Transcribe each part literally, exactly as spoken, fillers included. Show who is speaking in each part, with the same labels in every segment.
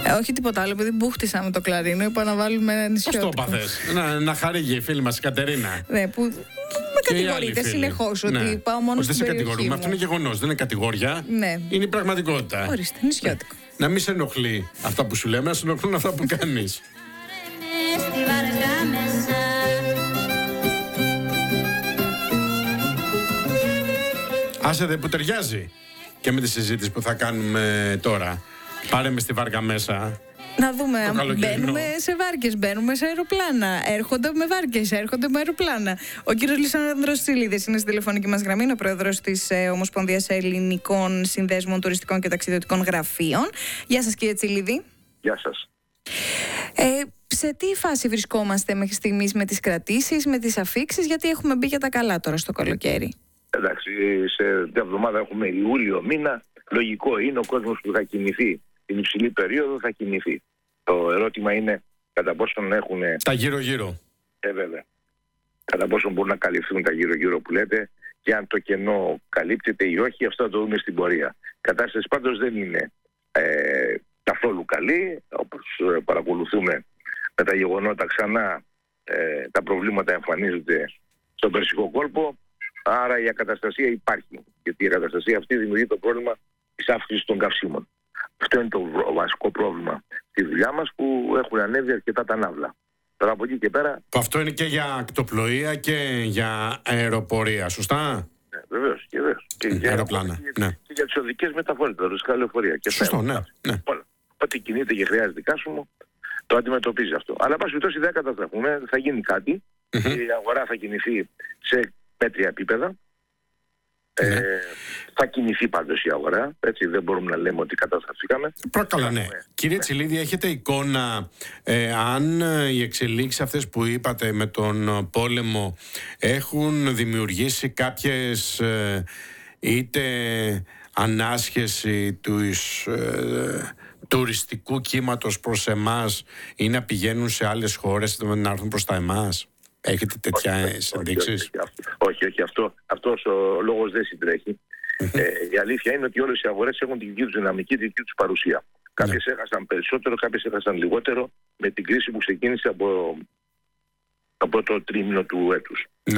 Speaker 1: Ε, όχι τίποτα άλλο, επειδή μπούχτισα με το κλαρίνο, είπα να βάλουμε νησιώτικο.
Speaker 2: Πώς το είπαθες? Να, να χαρίγει η φίλη μας η Κατερίνα.
Speaker 1: Ναι, που με κατηγορείτε συνεχώς ότι ναι. πάω μόνο στην
Speaker 2: περιοχή.
Speaker 1: Δεν σε
Speaker 2: κατηγορούμε, αυτό είναι γεγονός, δεν είναι κατηγοριά.
Speaker 1: Ναι.
Speaker 2: Είναι η πραγματικότητα.
Speaker 1: Ορίστε, νησιώτικο.
Speaker 2: Να μην σε ενοχλεί αυτά που σου λέμε, να σε ενοχλούν αυτά που κάνεις. Άσε δε που ταιριάζει και με τη συζήτηση που θα κάνουμε τώρα. Πάρε με στη βάρκα μέσα.
Speaker 1: Να δούμε αν μπαίνουμε σε βάρκες, μπαίνουμε σε αεροπλάνα. Έρχονται με βάρκες, έρχονται με αεροπλάνα. Ο κύριος Λυσάνδρος Τσιλίδης είναι στη τηλεφωνική μας γραμμή, είναι ο πρόεδρος της ε, Ομοσπονδίας Ελληνικών Συνδέσμων Τουριστικών και Ταξιδιωτικών Γραφείων. Γεια σας, κύριε Τσιλίδη.
Speaker 3: Γεια σας.
Speaker 1: Ε, σε τι φάση βρισκόμαστε μέχρι στιγμής με τις κρατήσεις, με τις αφίξεις, γιατί έχουμε μπει για τα καλά τώρα στο καλοκαίρι?
Speaker 3: Εντάξει, σε μια εβδομάδα έχουμε Ιούλιο μήνα. Λογικό είναι ο κόσμος που θα κινηθεί την υψηλή περίοδο θα κινηθεί. Το ερώτημα είναι κατά πόσον έχουν.
Speaker 2: Τα γύρω-γύρω.
Speaker 3: Ε, βέβαια. Κατά πόσον μπορούν να καλυφθούν τα γύρω-γύρω που λέτε και αν το κενό καλύπτεται ή όχι, αυτό θα το δούμε στην πορεία. Η κατάσταση πάντως δεν είναι ε, καθόλου καλή. Όπως παρακολουθούμε με τα γεγονότα ξανά, ε, τα προβλήματα εμφανίζονται στον Περσικό κόλπο. Άρα η ακαταστασία υπάρχει. Γιατί η ακαταστασία αυτή δημιουργεί το πρόβλημα της αύξησης των καυσίμων. Αυτό είναι το βασικό πρόβλημα στη δουλειά μας, που έχουν ανέβει αρκετά τα ναύλα. Τώρα από εκεί και πέρα.
Speaker 2: Αυτό είναι και για ακτοπλοεία και για αεροπορία, σωστά?
Speaker 3: Ναι, βεβαίως και βεβαίως. Και για
Speaker 2: αεροπλάνα.
Speaker 3: Και,
Speaker 2: ναι.
Speaker 3: και για τις οδικές μεταφορές, τα ρωσικά λεωφορεία.
Speaker 2: Σωστό, ναι. ναι.
Speaker 3: Ό,τι κινείται και χρειάζεται καύσιμο, το αντιμετωπίζει αυτό. Αλλά πάση περιπτώσει δεν καταστραφούμε, θα γίνει κάτι. Mm-hmm. Η αγορά θα κινηθεί σε μέτρια επίπεδα. Ναι. Ε, θα κινηθεί πάντως η αγορά, έτσι δεν μπορούμε να λέμε ότι καταστραφήκαμε.
Speaker 2: Πρόκαλα, ναι. Ε, Κύριε Τσιλίδη, έχετε εικόνα ε, αν οι εξελίξεις αυτές που είπατε με τον πόλεμο έχουν δημιουργήσει κάποιες ε, είτε ανάσχεση του ε, τουριστικού κύματος προς εμάς ή να πηγαίνουν σε άλλες χώρες να έρθουν προς τα εμάς? Έχετε τέτοια ενδείξεις?
Speaker 3: Όχι, όχι, όχι, αυτό, αυτός ο λόγος δεν συντρέχει. ε, η αλήθεια είναι ότι όλες οι αγορές έχουν την δική τους δυναμική, την δική τους παρουσία. Κάποιες έχασαν περισσότερο, κάποιες έχασαν λιγότερο με την κρίση που ξεκίνησε από, από το τρίμηνο του έτους.
Speaker 2: Ναι.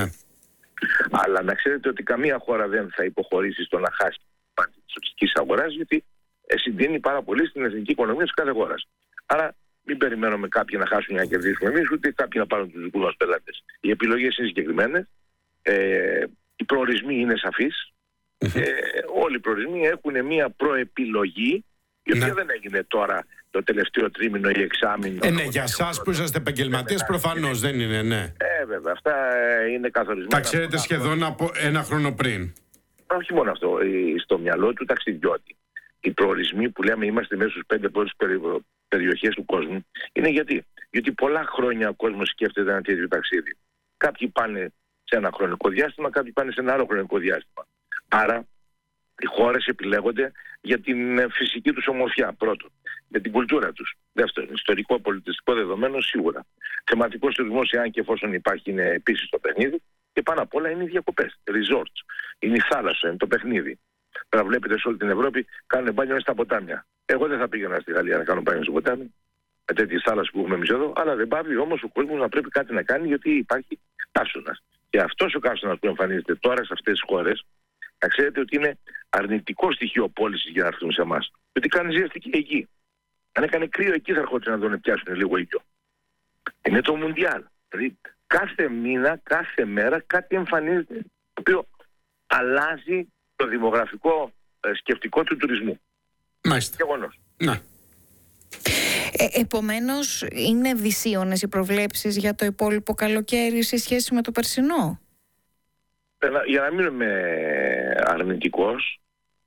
Speaker 3: Αλλά να ξέρετε ότι καμία χώρα δεν θα υποχωρήσει στο να χάσει την της τουριστικής αγοράς, γιατί συντείνει πάρα πολύ στην εθνική οικονομία της κάθε χώρας. Άρα μην περιμένουμε κάποιοι να χάσουν για να κερδίσουμε εμείς, ούτε κάποιοι να πάρουν τους δικούς μας πελάτες. Οι επιλογές είναι συγκεκριμένες, ε, οι προορισμοί είναι σαφείς, ε, όλοι οι προορισμοί έχουν μια προεπιλογή, η οποία ναι. δεν έγινε τώρα το τελευταίο τρίμηνο ή εξάμηνο.
Speaker 2: Ε, ναι, για εσάς που είσαστε επαγγελματίες προφανώς δεν είναι, ναι.
Speaker 3: Ε, βέβαια, αυτά είναι καθορισμένα.
Speaker 2: Τα ξέρετε σχεδόν από ένα χρόνο πριν.
Speaker 3: Όχι μόνο αυτό, στο μυαλό του ταξιδιώτη. Οι προορισμοί που λέμε είμαστε μέσα στους πέντε πρώτες περιοχές του κόσμου είναι γιατί. Γιατί πολλά χρόνια ο κόσμος σκέφτεται ένα τέτοιο ταξίδι. Κάποιοι πάνε σε ένα χρονικό διάστημα, κάποιοι πάνε σε ένα άλλο χρονικό διάστημα. Άρα οι χώρες επιλέγονται για την φυσική τους ομορφιά, πρώτον. Για την κουλτούρα τους. Δεύτερον, ιστορικό πολιτιστικό δεδομένο σίγουρα. Θεματικός τουρισμός, εάν και εφόσον υπάρχει, είναι επίσης το παιχνίδι. Και πάνω απ' όλα είναι οι διακοπές, resorts. Είναι η θάλασσα, είναι το παιχνίδι. Τώρα βλέπετε σε όλη την Ευρώπη κάνουν μπάνιο μέσα στα ποτάμια. Εγώ δεν θα πήγαινα στη Γαλλία να κάνω μπάνιο στο ποτάμι, με τέτοιες θάλασσες που έχουμε εμείς εδώ, αλλά δεν πάβει όμως ο κόσμος να πρέπει κάτι να κάνει, γιατί υπάρχει καύσωνας. Και αυτός ο καύσωνας που εμφανίζεται τώρα σε αυτές τις χώρες, να ξέρετε ότι είναι αρνητικό στοιχείο πώλησης για να έρθουν σε εμάς. Γιατί κάνει ζέστη και εκεί. Αν έκανε κρύο εκεί θα έρχονται να τον πιάσουν λίγο ήλιο. Είναι το Μουντιάλ. Δηλαδή κάθε μήνα, κάθε μέρα κάτι εμφανίζεται το οποίο αλλάζει το δημογραφικό ε, σκεπτικό του τουρισμού.
Speaker 2: Μάλιστα.
Speaker 3: Γεγονός.
Speaker 2: Ναι.
Speaker 1: Ε, επομένως, είναι δυσίωνες οι προβλέψεις για το υπόλοιπο καλοκαίρι σε σχέση με το περσινό?
Speaker 3: Ε, για να μην είμαι αρνητικός,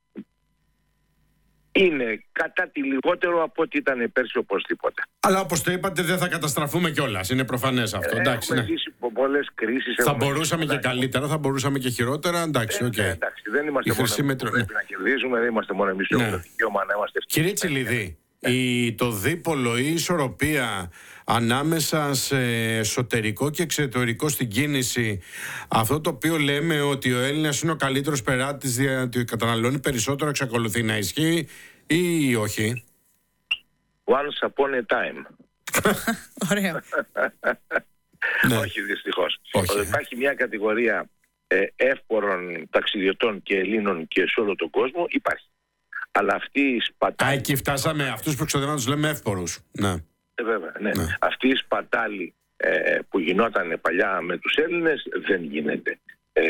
Speaker 3: είναι κατά τη λιγότερο από ό,τι ήταν πέρσι οπωσδήποτε.
Speaker 2: Αλλά όπως το είπατε δεν θα καταστραφούμε κιόλας, είναι προφανές αυτό.
Speaker 3: Ε,
Speaker 2: εντάξει,
Speaker 3: έχουμε
Speaker 2: ναι.
Speaker 3: ζήσει πολλές κρίσεις.
Speaker 2: Θα μπορούσαμε και καλύτερα, θα μπορούσαμε και χειρότερα, εντάξει, οκ.
Speaker 3: Ε, okay. Εντάξει, δεν είμαστε μόνο εμείς που πρέπει να κερδίζουμε, δεν είμαστε μόνο εμείς που έχουμε το δικαίωμα να είμαστε ευτυχείς.
Speaker 2: Κύριε Τσιλίδη, η, το δίπολο ή η ισορροπία ανάμεσα σε εσωτερικό και εξωτερικό στην κίνηση, αυτό το οποίο λέμε ότι ο Έλληνας είναι ο καλύτερος πελάτης διότι καταναλώνει περισσότερο, εξακολουθεί να ισχύει ή όχι?
Speaker 3: once upon a time.
Speaker 1: Ωραίο.
Speaker 3: Ναι. Όχι, δυστυχώς. Όχι. Υπάρχει μια κατηγορία ε, εύπορων ταξιδιωτών και Ελλήνων και σε όλο τον κόσμο, υπάρχει. Αλλά αυτή η σπατάλη...
Speaker 2: Α, εκεί φτάσαμε, αυτούς που ξοδεύαν τους λέμε εύπορους. Ναι.
Speaker 3: Ε, βέβαια, ναι. Ναι. Αυτή η σπατάλη ε, που γινόταν παλιά με τους Έλληνες δεν γίνεται. Ε,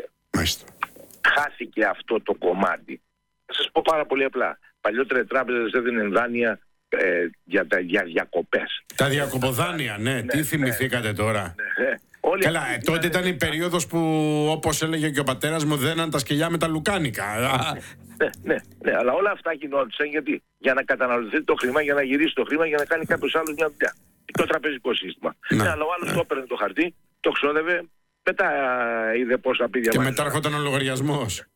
Speaker 3: χάθηκε αυτό το κομμάτι. Θα σας πω πάρα πολύ απλά. Παλιότερα οι τράπεζες έδιναν δάνεια ε, για, τα, για διακοπές.
Speaker 2: Τα διακοποδάνεια, ναι. ναι. Τι ναι, θυμηθήκατε ναι. τώρα. Ναι, ναι. Καλά, ε, τότε ήταν η περίοδος που, όπως έλεγε και ο πατέρας μου, δέναν τα σκυλιά με τα λουκάνικα.
Speaker 3: Ναι, ναι, ναι, αλλά όλα αυτά γινόντουσαν γιατί? Για να καταναλωθεί το χρήμα, για να γυρίσει το χρήμα, για να κάνει κάποιος άλλος μια δουλειά. Το τραπεζικό σύστημα. Ναι, ναι, αλλά ο άλλος ναι. το έπαιρνε το χαρτί, το ξόδευε, μετά είδε πώς θα πει διαβάσει.
Speaker 2: Και μετά έρχονταν ο λογαριασμός.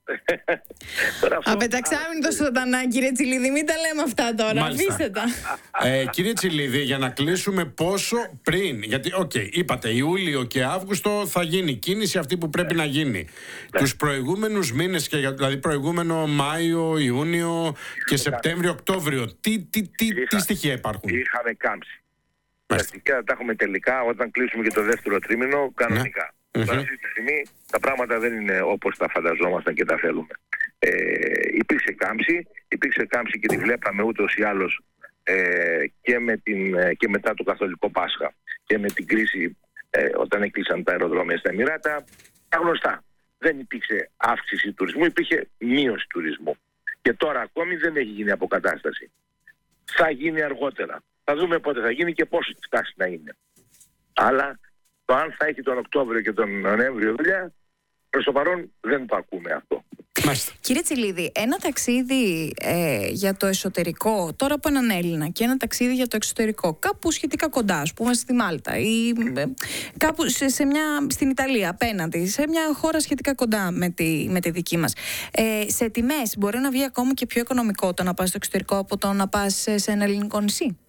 Speaker 1: Απεταξάμινο ζωντανά, κύριε Τσιλίδη, μην τα λέμε αυτά τώρα. Αφήστε τα.
Speaker 2: ε, κύριε Τσιλίδη, για να κλείσουμε, πόσο πριν, γιατί, οκ, okay, είπατε Ιούλιο και Αύγουστο θα γίνει κίνηση αυτή που πρέπει να γίνει. Ναι. Τους προηγούμενους μήνες, δηλαδή προηγούμενο Μάιο, Ιούνιο και Σεπτέμβριο, Οκτώβριο, τι, τι, τι, Είχα, τι στοιχεία υπάρχουν?
Speaker 3: Είχαμε κάμψει. Τα στοιχεία τα έχουμε τελικά όταν κλείσουμε και το δεύτερο τρίμηνο κανονικά. Ναι. Mm-hmm. Αυτή τη στιγμή τα πράγματα δεν είναι όπως τα φανταζόμασταν και τα θέλουμε. Ε, υπήρξε κάμψη, υπήρξε κάμψη και τη βλέπαμε ούτως ή άλλως ε, και, με την, και μετά το Καθολικό Πάσχα και με την κρίση ε, όταν έκλεισαν τα αεροδρόμια στα Εμιράτα. Τα γνωστά. Δεν υπήρξε αύξηση τουρισμού, υπήρχε μείωση τουρισμού. Και τώρα ακόμη δεν έχει γίνει αποκατάσταση. Θα γίνει αργότερα. Θα δούμε πότε θα γίνει και πώς θα φτάσει να είναι. Αλλά το αν θα έχει τον Οκτώβριο και τον Νοέμβριο δουλειά, προς το παρόν δεν το ακούμε αυτό.
Speaker 2: Μάλιστα.
Speaker 1: Κύριε Τσιλίδη, ένα ταξίδι ε, για το εσωτερικό, τώρα από έναν Έλληνα, και ένα ταξίδι για το εξωτερικό, κάπου σχετικά κοντά, ας πούμε στη Μάλτα ή ε, κάπου σε, σε μια, στην Ιταλία απέναντι, σε μια χώρα σχετικά κοντά με τη, με τη δική μας. Ε, σε τιμές μπορεί να βγει ακόμα και πιο οικονομικό το να πας στο εξωτερικό από το να πας σε ένα ελληνικό νησί?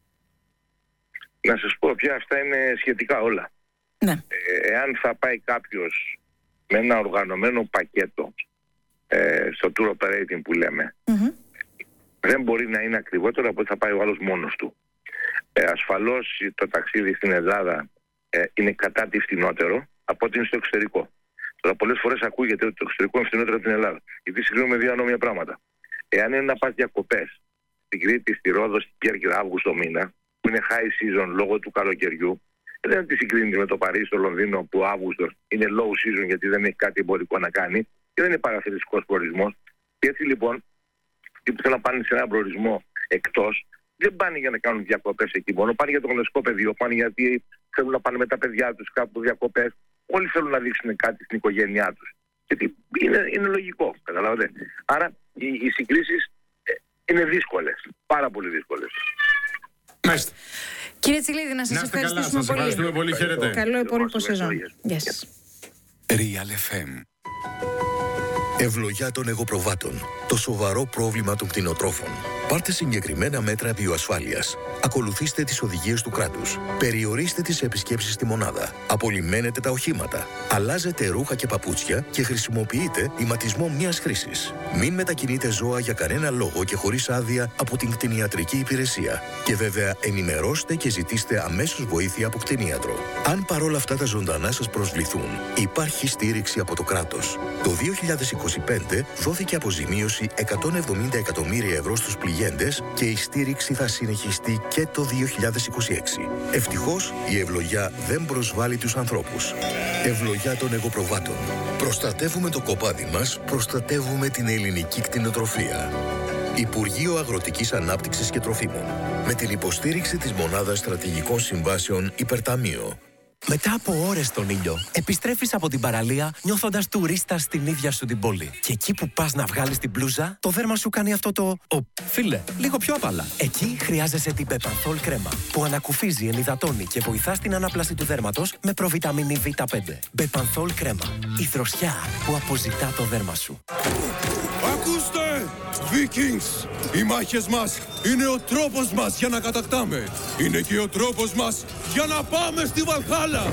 Speaker 3: Να σας πω πια, αυτά είναι σχετικά όλα.
Speaker 1: Ναι.
Speaker 3: Ε, εάν θα πάει κάποιος με ένα οργανωμένο πακέτο ε, στο tour operating που λέμε, mm-hmm. δεν μπορεί να είναι ακριβότερο από ότι θα πάει ο άλλος μόνος του. Ε, ασφαλώς το ταξίδι στην Ελλάδα ε, είναι κατά τη φθηνότερο από ότι είναι στο εξωτερικό. Τώρα πολλές φορές ακούγεται ότι το εξωτερικό είναι φθηνότερο από την Ελλάδα. Γιατί συγκρίνουμε δύο ανώμια πράγματα. Εάν είναι να πας διακοπές στην Κρήτη, στη Ρόδο, στην Κέρκυρα Αύγουστο μήνα, που είναι high season λόγω του καλοκαιριού, δεν τη συγκρίνει με το Παρίσι, το Λονδίνο, που ο Αύγουστος είναι low season γιατί δεν έχει κάτι εμπορικό να κάνει και δεν είναι παραθεριστικός προορισμός. Και έτσι λοιπόν, αυτοί που θέλουν να πάνε σε έναν προορισμό εκτός, δεν πάνε για να κάνουν διακοπές εκεί μόνο, πάνε για το γνωστικό πεδίο, πάνε γιατί θέλουν να πάνε με τα παιδιά τους κάπου διακοπές. Όλοι θέλουν να δείξουν κάτι στην οικογένειά τους. Γιατί είναι, είναι λογικό, καταλάβατε. Άρα οι, οι συγκρίσεις ε, είναι δύσκολες, πάρα πολύ δύσκολες.
Speaker 2: Μάλιστα.
Speaker 1: Κύριε Τσιλίδη, να σας ευχαριστήσουμε
Speaker 2: καλά, σας ευχαριστούμε πολύ. Χαίρετε.
Speaker 1: Καλό υπόλοιπο σεζόν. Γεια σας.
Speaker 4: Real εφ εμ. Ευλογιά των εγωπροβάτων. Το σοβαρό πρόβλημα των κτηνοτρόφων. Πάρτε συγκεκριμένα μέτρα βιοασφάλειας. Ακολουθήστε τις οδηγίες του κράτους. Περιορίστε τις επισκέψεις στη μονάδα. Απολυμμένετε τα οχήματα. Αλλάζετε ρούχα και παπούτσια και χρησιμοποιείτε ηματισμό μιας χρήσης. Μην μετακινείτε ζώα για κανένα λόγο και χωρίς άδεια από την κτηνιατρική υπηρεσία. Και βέβαια ενημερώστε και ζητήστε αμέσως βοήθεια από κτηνίατρο. Αν παρόλα αυτά τα ζωντανά σας προσβληθούν, υπάρχει στήριξη από το κράτος. Το δύο χιλιάδες είκοσι πέντε δόθηκε αποζημίωση εκατόν εβδομήντα εκατομμύρια ευρώ στους πληγέντες και η στήριξη θα συνεχιστεί και το δύο χιλιάδες είκοσι έξι. Ευτυχώς, η ευλογιά δεν προσβάλλει τους ανθρώπους. Ευλογιά των εγωπροβάτων. Προστατεύουμε το κοπάδι μας, προστατεύουμε την ελληνική κτηνοτροφία. Υπουργείο Αγροτικής Ανάπτυξης και Τροφίμων. Με την υποστήριξη της Μονάδας Στρατηγικών Συμβάσεων Υπερταμείο.
Speaker 5: Μετά από ώρες στον ήλιο, επιστρέφεις από την παραλία νιώθοντας τουρίστα στην ίδια σου την πόλη. Και εκεί που πας να βγάλεις την μπλούζα, το δέρμα σου κάνει αυτό το «Ω, φίλε, λίγο πιο απαλά». Εκεί χρειάζεσαι την Bepanthol κρέμα, που ανακουφίζει, ενυδατώνει και βοηθά στην ανάπλαση του δέρματος με προβιταμίνη βι πέντε. Bepanthol κρέμα, η δροσιά που αποζητά το δέρμα σου.
Speaker 6: Ακούστε, Vikings! Οι μάχες μας είναι ο τρόπος μας για να κατακτάμε. Είναι και ο τρόπος μας για να πάμε στη Βαλχάλα.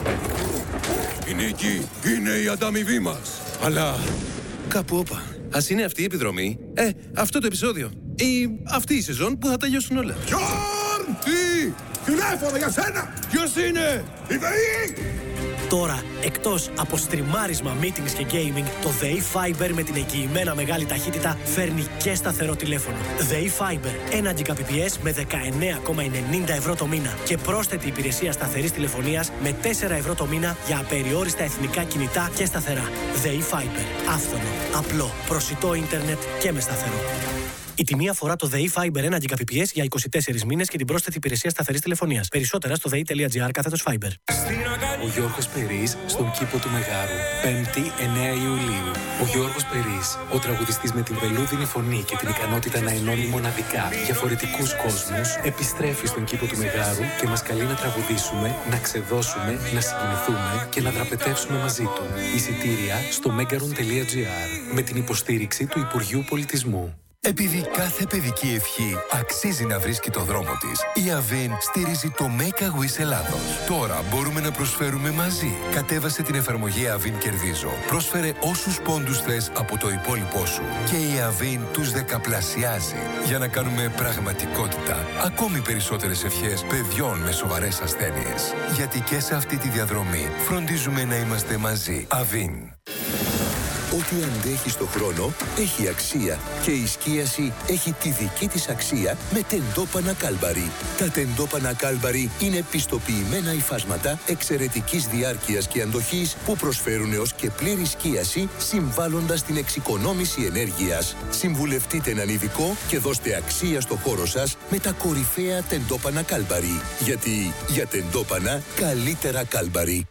Speaker 6: Η νίκη είναι η ανταμοιβή μας. Αλλά κάπου όπα. Ας είναι αυτή η επιδρομή, ε, αυτό το επεισόδιο ή αυτή η σεζόν που θα τελειώσουν όλα. Τι! Τηλέφωνο για σένα! Ποιος είναι? Η ΔΕΗ!
Speaker 7: Τώρα, εκτός από στριμάρισμα, meetings και gaming, το ΔΕΗ Fiber με την εγγυημένα μεγάλη ταχύτητα φέρνει και σταθερό τηλέφωνο. ΔΕΗ Fiber, ένα Gbps με δεκαεννέα κόμμα ενενήντα ευρώ το μήνα και πρόσθετη υπηρεσία σταθερής τηλεφωνίας με τέσσερα ευρώ το μήνα για απεριόριστα εθνικά κινητά και σταθερά. ΔΕΗ Fiber, άφθονο, απλό, προσιτό ίντερνετ και με σταθερό. Η τιμή αφορά το ΔΕΗ Fiber ένα Gbps για είκοσι τέσσερις μήνες και την πρόσθετη υπηρεσία σταθερής τηλεφωνίας. Περισσότερα στο δei.gr κάθετος Fiber.
Speaker 8: Ο Γιώργος Περής στον κήπο του Μεγάρου. πέμπτη εννέα Ιουλίου. Ο Γιώργος Περής, ο τραγουδιστής με την βελούδινη φωνή και την ικανότητα να ενώνει μοναδικά διαφορετικούς κόσμους, επιστρέφει στον κήπο του Μεγάρου και μας καλεί να τραγουδήσουμε, να ξεδώσουμε, να συγκινηθούμε και να δραπετεύσουμε μαζί του. Εισιτήρια στο megaron.gr με την υποστήριξη του Υπουργείου Πολιτισμού.
Speaker 9: Επειδή κάθε παιδική ευχή αξίζει να βρίσκει το δρόμο της, η Avin στηρίζει το Make a Wish Ελλάδος. Τώρα μπορούμε να προσφέρουμε μαζί. Κατέβασε την εφαρμογή Avin Κερδίζω. Πρόσφερε όσους πόντους θες από το υπόλοιπό σου και η Avin τους δεκαπλασιάζει για να κάνουμε πραγματικότητα ακόμη περισσότερες ευχές παιδιών με σοβαρές ασθένειες. Γιατί και σε αυτή τη διαδρομή φροντίζουμε να είμαστε μαζί. Avin.
Speaker 4: Ό,τι αντέχει στο χρόνο έχει αξία και η σκίαση έχει τη δική της αξία με τεντόπανα Κάλμπαρι. Τα τεντόπανα Κάλμπαρι είναι πιστοποιημένα υφάσματα εξαιρετικής διάρκειας και αντοχής που προσφέρουν έως και πλήρη σκίαση συμβάλλοντας στην εξοικονόμηση ενέργειας. Συμβουλευτείτε έναν ειδικό και δώστε αξία στο χώρο σας με τα κορυφαία τεντόπανα Κάλμπαρι. Γιατί για τεντόπανα καλύτερα Κάλμπαρι.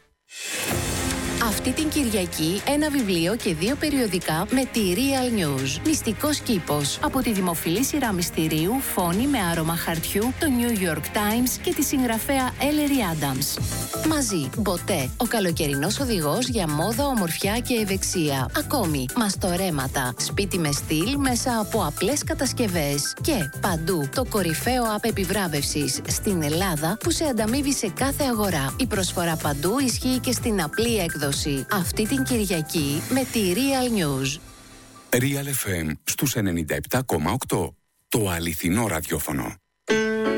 Speaker 10: Αυτή την Κυριακή ένα βιβλίο και δύο περιοδικά με τη Real News. Μυστικός κήπος. Από τη δημοφιλή σειρά μυστηρίου Φόνη με άρωμα χαρτιού, το New York Times και τη συγγραφέα Ellery Adams. Μαζί, Μποτέ, ο καλοκαιρινός οδηγός για μόδα, ομορφιά και ευεξία. Ακόμη, μαστορέματα, σπίτι με στυλ μέσα από απλές κατασκευές. Και παντού, το κορυφαίο app επιβράβευσης στην Ελλάδα που σε ανταμείβει σε κάθε αγορά. Η προσφορά παντού ισχύει και στην απλή έκδοση. Αυτή την Κυριακή με τη Real News.
Speaker 11: Real εφ εμ στους ενενήντα επτά κόμμα οκτώ. Το αληθινό ραδιόφωνο.